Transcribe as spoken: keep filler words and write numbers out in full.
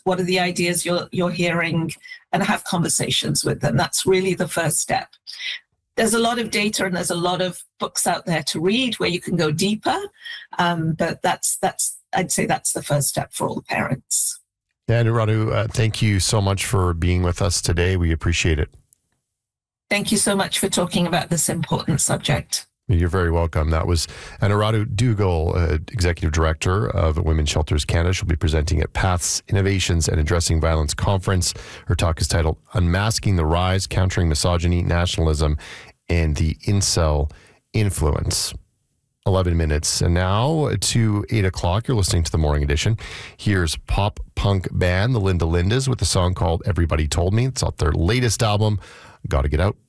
what are the ideas you're you're hearing, and have conversations with them. That's really the first step. There's a lot of data and there's a lot of books out there to read where you can go deeper, um, but that's that's I'd say that's the first step for all the parents. Yeah, Anuradha, uh, thank you so much for being with us today. We appreciate it. Thank you so much for talking about this important subject. You're very welcome. That was Anuradha Duggal, uh, Executive Director of Women's Shelters Canada. She'll be presenting at Paths Innovations and Addressing Violence Conference. Her talk is titled Unmasking the Rise, Countering Misogyny, Nationalism, and the Incel Influence. eleven minutes. And now to eight o'clock, you're listening to the Morning Edition. Here's pop punk band, the Linda Lindas, with a song called Everybody Told Me. It's off their latest album, Gotta Get Out.